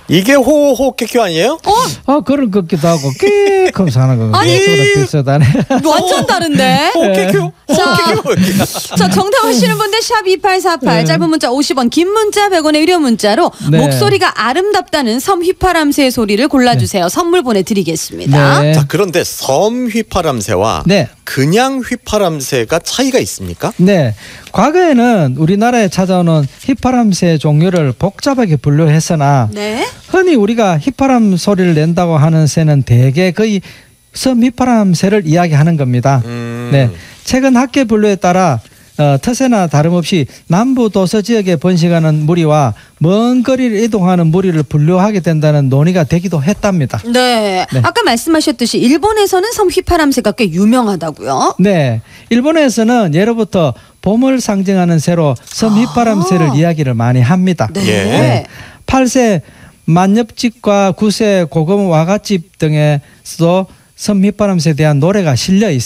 이게 호호 캐큐 아니에요? 그런 것 같기도 하고 하면서 하는 거. 아니, 비슷하네. 완전 다른데. 호호 캐큐? 자, 정답 아시는 분들 샵 2848 짧은 문자 50원 긴 문자 100원의 유료 문자로 목소리가 아름답다는 섬 휘파람새 소리를 골라주세요. 선물 보내드리겠습니다. 네. 자, 그런데 섬 휘파람새와 그냥 휘파람새가 차이가 있습니까? 네. 과거에는 우리나라에 찾아오는 휘파람새 종류를 복잡하게 분류했으나 흔히 우리가 휘파람 소리를 낸다고 하는 새는 대개 거의 섬 휘파람새를 이야기하는 겁니다. 네. 최근 학계 분류에 따라 터세나 다름없이 남부 도서 지역에 번식하는 무리와 먼 거리를 이동하는 무리를 분류하게 된다는 논의가 되기도 했답니다. 네. 아까 말씀하셨듯이 일본에서는 섬 휘파람새가 꽤 유명하다고요? 네. 일본에서는 예로부터 봄을 상징하는 새로 섬 휘파람새를 이야기를 많이 합니다. 네. 8세 만엽집과 9세 고금 와가집 등에서도 섬 휘파람새에 대한 노래가 실려 있습니다.